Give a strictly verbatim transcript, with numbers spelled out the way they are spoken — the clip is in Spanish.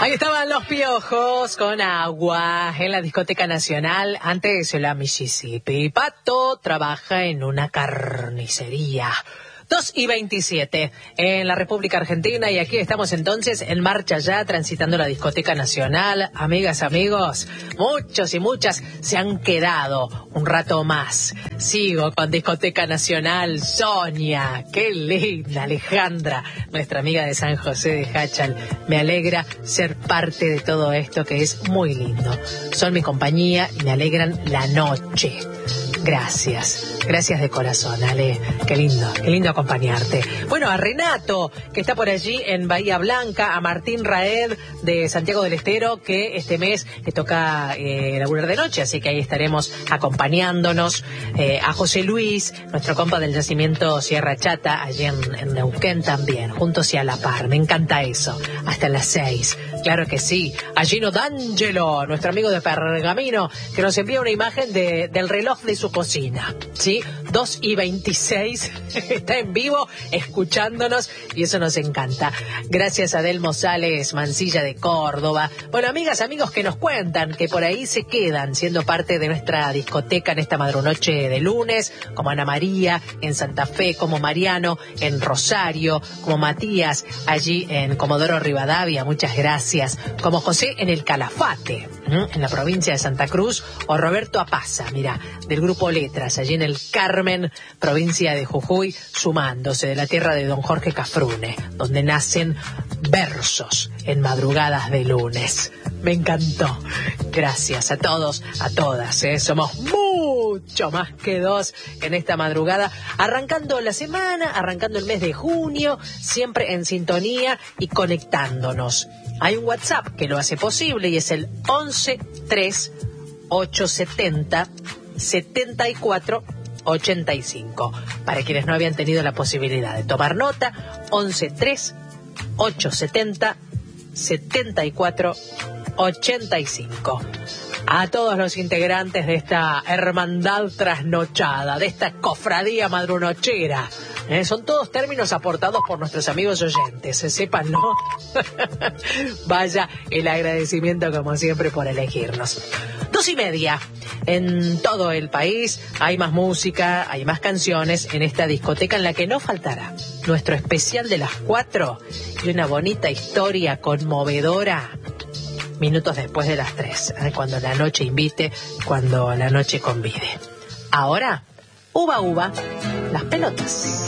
Ahí estaban los Piojos con Agua en la Discoteca Nacional. Antes la Mississippi. Pato trabaja en una carnicería. dos y veintisiete en la República Argentina, y aquí estamos entonces en marcha ya, transitando la Discoteca Nacional. Amigas, amigos, muchos y muchas se han quedado un rato más. Sigo con Discoteca Nacional. Sonia, qué linda. Alejandra, nuestra amiga de San José de Hachal. Me alegra ser parte de todo esto que es muy lindo. Son mi compañía y me alegran la noche. Gracias, gracias de corazón, Ale. Qué lindo, qué lindo acompañarte. Bueno, a Renato, que está por allí en Bahía Blanca, a Martín Raed de Santiago del Estero, que este mes le toca eh, laburar de noche, así que ahí estaremos acompañándonos. Eh, a José Luis, nuestro compa del Yacimiento Sierra Chata, allí en, en Neuquén también, juntos y a la par. Me encanta eso, hasta las seis. Claro que sí. A Gino D'Angelo, nuestro amigo de Pergamino, que nos envía una imagen de, del reloj de su cocina, ¿sí? dos y veintiséis, está en vivo escuchándonos y eso nos encanta. Gracias a Delmo Sales Mancilla de Córdoba. Bueno, amigas, amigos que nos cuentan que por ahí se quedan siendo parte de nuestra discoteca en esta madrunoche de lunes, como Ana María en Santa Fe, como Mariano en Rosario, como Matías allí en Comodoro Rivadavia, muchas gracias, como José en el Calafate, ¿m? en la provincia de Santa Cruz, o Roberto Apaza, mira, del grupo Letras, allí en el Carmen, provincia de Jujuy, sumándose de la tierra de don Jorge Cafrune, donde nacen versos en madrugadas de lunes. Me encantó. Gracias a todos, a todas, ¿eh? Somos mucho más que dos en esta madrugada, arrancando la semana, arrancando el mes de junio, siempre en sintonía y conectándonos. Hay un WhatsApp que lo hace posible y es el once tres ochocientos setenta setenta y cuatro ochenta y cinco. Para quienes no habían tenido la posibilidad de tomar nota, once tres ochocientos setenta setenta y cuatro ochenta y cinco. A todos los integrantes de esta hermandad trasnochada, de esta cofradía madrunochera. Eh, son todos términos aportados por nuestros amigos oyentes, se sepan, ¿no? Vaya el agradecimiento como siempre por elegirnos. Dos y media. En todo el país hay más música, hay más canciones en esta discoteca en la que no faltará nuestro especial de las cuatro y una bonita historia conmovedora minutos después de las tres, ¿eh? Cuando la noche invite, cuando la noche convide. Ahora, uva uva, las pelotas.